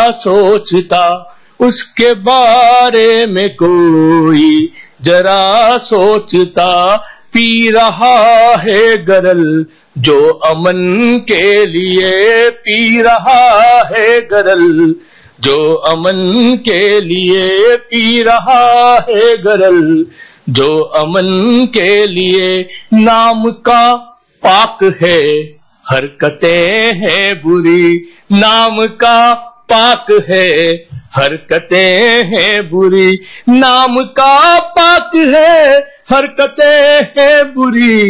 सोचता, उसके बारे में कोई जरा सोचता। पी रहा है गरल जो अमन के लिए, पी रहा है गरल जो अमन के लिए, पी रहा है गरल जो अमन के लिए। नाम का पाक है हरकतें हैं बुरी, नाम का पाक है हरकतें हैं बुरी, नाम का पाक है हरकतें हैं बुरी।